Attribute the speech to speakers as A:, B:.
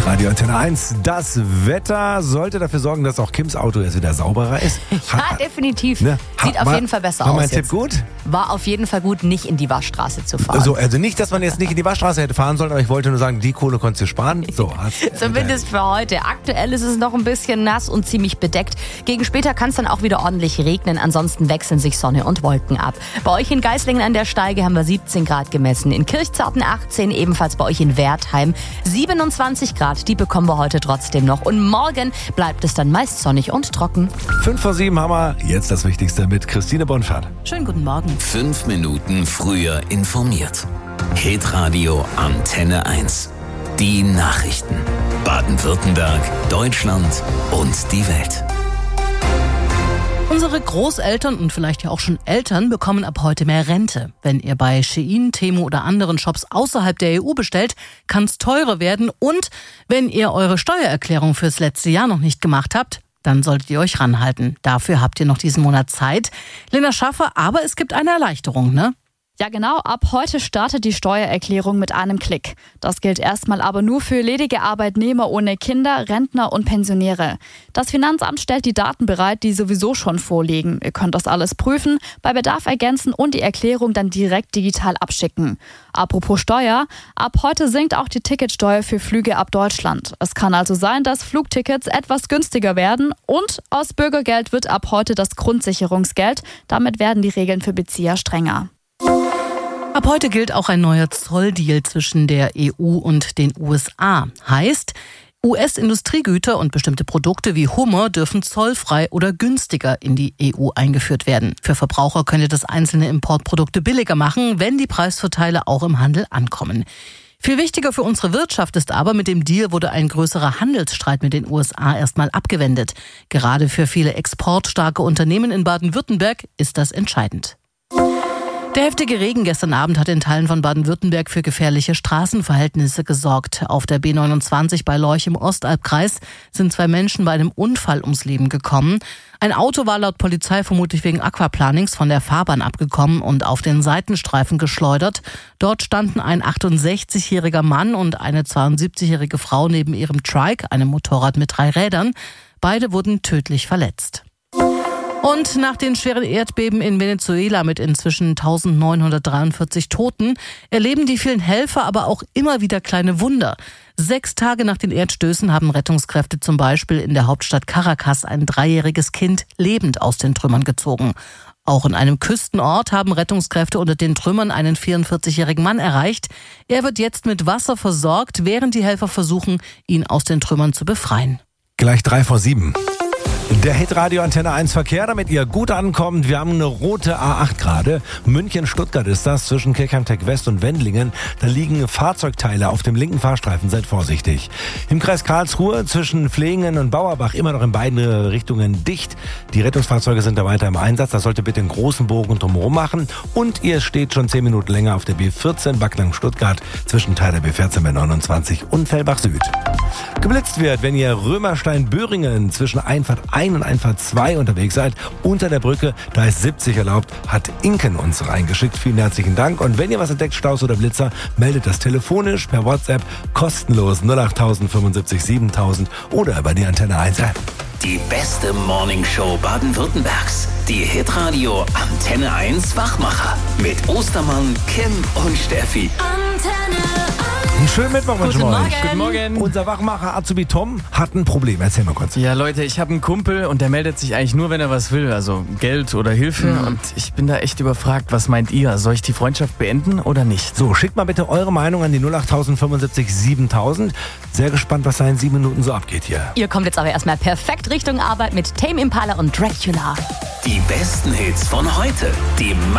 A: Radio Antenne 1. Das Wetter sollte dafür sorgen, dass auch Kims Auto jetzt wieder sauberer ist.
B: Ja, definitiv. Ne? Sieht auf jeden Fall besser aus.
A: War mein Tipp gut?
B: War auf jeden Fall gut, nicht in die Waschstraße zu fahren.
A: Also nicht, dass man jetzt nicht in die Waschstraße hätte fahren sollen, aber ich wollte nur sagen, die Kohle konntest du sparen. So,
B: Zumindest für heute. Aktuell ist es noch ein bisschen nass und ziemlich bedeckt. Gegen später kann es dann auch wieder ordentlich regnen. Ansonsten wechseln sich Sonne und Wolken ab. Bei euch in Geislingen an der Steige haben wir 17 Grad gemessen. In Kirchzarten 18, ebenfalls bei euch in Wertheim 27 Grad. Die bekommen wir heute trotzdem noch. Und morgen bleibt es dann meist sonnig und trocken.
A: 5:07 haben wir jetzt das Wichtigste mit Christine Bonfart.
B: Schönen guten Morgen.
C: 5 Minuten früher informiert. Hitradio Antenne 1. Die Nachrichten. Baden-Württemberg, Deutschland und die Welt.
D: Unsere Großeltern und vielleicht ja auch schon Eltern bekommen ab heute mehr Rente. Wenn ihr bei Shein, Temu oder anderen Shops außerhalb der EU bestellt, kann es teurer werden. Und wenn ihr eure Steuererklärung fürs letzte Jahr noch nicht gemacht habt, dann solltet ihr euch ranhalten. Dafür habt ihr noch diesen Monat Zeit. Lena Schaffer, aber es gibt eine Erleichterung, ne?
E: Ja genau, ab heute startet die Steuererklärung mit einem Klick. Das gilt erstmal aber nur für ledige Arbeitnehmer ohne Kinder, Rentner und Pensionäre. Das Finanzamt stellt die Daten bereit, die sowieso schon vorliegen. Ihr könnt das alles prüfen, bei Bedarf ergänzen und die Erklärung dann direkt digital abschicken. Apropos Steuer, ab heute sinkt auch die Ticketsteuer für Flüge ab Deutschland. Es kann also sein, dass Flugtickets etwas günstiger werden und aus Bürgergeld wird ab heute das Grundsicherungsgeld. Damit werden die Regeln für Bezieher strenger.
D: Ab heute gilt auch ein neuer Zolldeal zwischen der EU und den USA. Heißt, US-Industriegüter und bestimmte Produkte wie Hummer dürfen zollfrei oder günstiger in die EU eingeführt werden. Für Verbraucher könnte das einzelne Importprodukte billiger machen, wenn die Preisvorteile auch im Handel ankommen. Viel wichtiger für unsere Wirtschaft ist aber, mit dem Deal wurde ein größerer Handelsstreit mit den USA erstmal abgewendet. Gerade für viele exportstarke Unternehmen in Baden-Württemberg ist das entscheidend. Der heftige Regen gestern Abend hat in Teilen von Baden-Württemberg für gefährliche Straßenverhältnisse gesorgt. Auf der B29 bei Lorch im Ostalbkreis sind 2 Menschen bei einem Unfall ums Leben gekommen. Ein Auto war laut Polizei vermutlich wegen Aquaplanings von der Fahrbahn abgekommen und auf den Seitenstreifen geschleudert. Dort standen ein 68-jähriger Mann und eine 72-jährige Frau neben ihrem Trike, einem Motorrad mit 3 Rädern. Beide wurden tödlich verletzt. Und nach den schweren Erdbeben in Venezuela mit inzwischen 1943 Toten erleben die vielen Helfer aber auch immer wieder kleine Wunder. 6 Tage nach den Erdstößen haben Rettungskräfte zum Beispiel in der Hauptstadt Caracas ein 3-jähriges Kind lebend aus den Trümmern gezogen. Auch in einem Küstenort haben Rettungskräfte unter den Trümmern einen 44-jährigen Mann erreicht. Er wird jetzt mit Wasser versorgt, während die Helfer versuchen, ihn aus den Trümmern zu befreien.
A: Gleich 6:03. Der Hitradio Antenne 1 Verkehr, damit ihr gut ankommt. Wir haben eine rote A8 gerade. München-Stuttgart ist das, zwischen Kirchheim-Tech-West und Wendlingen. Da liegen Fahrzeugteile auf dem linken Fahrstreifen, seid vorsichtig. Im Kreis Karlsruhe zwischen Flehingen und Bauerbach immer noch in beiden Richtungen dicht. Die Rettungsfahrzeuge sind da weiter im Einsatz. Das sollte bitte einen großen Bogen drumherum machen. Und ihr steht schon 10 Minuten länger auf der B14 Backnang-Stuttgart zwischen Teil der B14 B29 und Fellbach Süd. Geblitzt wird, wenn ihr Römerstein-Böhringen zwischen Einfahrt 1 und Einfahrt 2 unterwegs seid, unter der Brücke, da ist 70 erlaubt, hat Inken uns reingeschickt. Vielen herzlichen Dank. Und wenn ihr was entdeckt, Staus oder Blitzer, meldet das telefonisch per WhatsApp kostenlos 08000 75 7000 oder über die Antenne 1 App.
C: Die beste Morningshow Baden-Württembergs. Die Hitradio Antenne 1 Wachmacher. Mit Ostermann, Kim und Steffi.
E: Antenne 1.
A: Einen schönen Mittwoch wünschen wir euch.
F: Guten Morgen.
A: Unser Wachmacher Azubi Tom hat ein Problem. Erzähl mal kurz.
F: Ja, Leute, ich habe einen Kumpel und der meldet sich eigentlich nur, wenn er was will, also Geld oder Hilfe. Und ich bin da echt überfragt. Was meint ihr? Soll ich die Freundschaft beenden oder nicht?
A: So, schickt mal bitte eure Meinung an die 08000 75 7000. Sehr gespannt, was da in 7 Minuten so abgeht hier.
B: Ihr kommt jetzt aber erstmal perfekt Richtung Arbeit mit Tame Impala und Dracula.
C: Die besten Hits von heute. Die